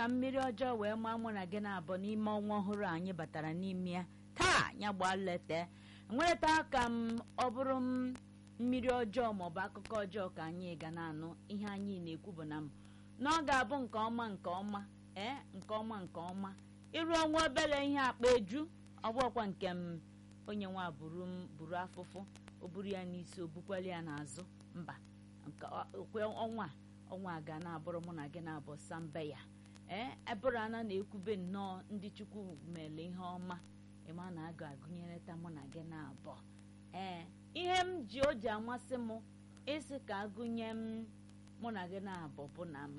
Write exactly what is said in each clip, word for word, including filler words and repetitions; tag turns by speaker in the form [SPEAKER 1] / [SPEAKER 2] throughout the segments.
[SPEAKER 1] ka mmiri ọjọọ wee maa mụ na gị na-abụ n'ime ọnwa ọhụrụ anyị batara n'ime ya taa ya gbaa lete nwere taa ka m ọ bụrụ m mmiri ọjọọ maọbụ akụkọ ọjọọ ka anyị ga na-anụ ihe anyị na-ekwu bụ na m na ọ ga-abụ nke ọma nke ọma ee nke ọma nke ọma ịrụ ọnwa obere ihe akpa eju ọgbọkwa nke m onye nwa buru m buru afụfụ o buru ya n'isi o bukwala ya n'azụ mba nke okwe ọnwa ọnwa ga na-abụrụ mụ na gị na-abụ sambe ya ee ebụrụ ana na-ekwube nnọọ ndị Chukwu mere ihe ọma ịma na aga agụnyereta mụ na gị na-abụ ee ihe m ji o ji amasị m ịsị ka agụnye m mụ na gị na-abụ bụ na m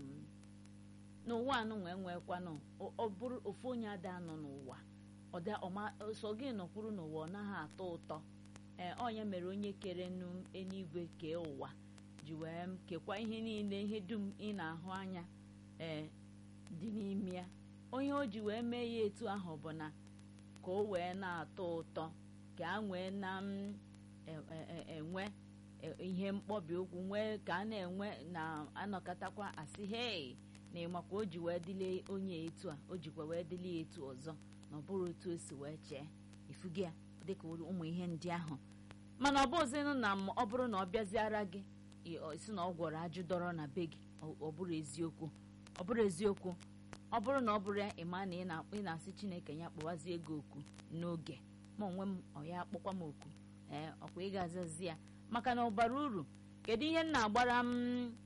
[SPEAKER 1] n'ụwa anụ nwee nwekwanụ ọ bụrụ ofu onye ada anọ n'ụwa ọda ọma so gị nọkwuru n'ụwa ọ naghị atọ ụtọ ee onye mere onye kere nụ eluigwe kee ụwa ji wee m kekwa ihe niile ihe dum ị na-ahụ anya ee dị n'ime ya onye o ji wee mee ya etu ahụ bụ na ka o wee na-atọ ụtọ ka a nwee na m enwe ihe mkpọbi okwu nwee ka a na-enwe na-anọkọtakwa asị hei na ịmakwa o ji wee dịle onye etu a o jikwa wee dịle etu ọzọ na ọ bụrụ otu o si wee chee ifugi ya dịka ụmụ ihe ndị ahụ mana ọ bụzinụ na m ọ bụrụ na ọ bịaziara gị si na ọ gwọrọ ajụ dọrọ na be gị ọ bụrụ eziokwu ọ bụrụ eziokwu ọ bụrụ na ọ bụrụ ya ịma na ị na-asị Chineke ya kpọwazie ego oku n'oge ma onwe m ọ ya akpọkwa m oku ee ọkwa ị ga-azazi ya maka na ọ bara uru kedu ihe m na-agbara m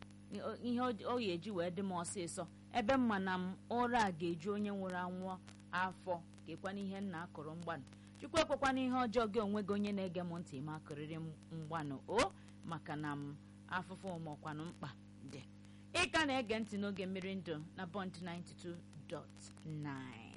[SPEAKER 1] ihe ọ ga-eji wee dị m ọsịsọ ebe mma na m ụra a ga-eju onye nwụrụ anwụọ afọ kekwana ihe m na-akụrụ mgbanụ Chukwu ekwekwana ihe ọjọọ gị onwe gị onye na-ege m ntị ma akụrịrị m mgbanụ o maka na m afụfụ makwanụ mkpa dị ị ka na-ege ntị n'oge mmiri ndụ na Bond ninety-two point nine